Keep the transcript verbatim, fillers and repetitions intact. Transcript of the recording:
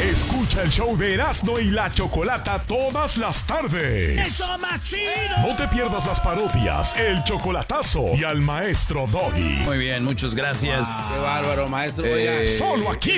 Escucha el show de Erasmo y la Chocolata todas las tardes. ¡Eso más chido! No te pierdas las parodias, el chocolatazo y al maestro Doggy. Muy bien, muchas gracias. Qué bárbaro, maestro. Eh, Oiga. Solo aquí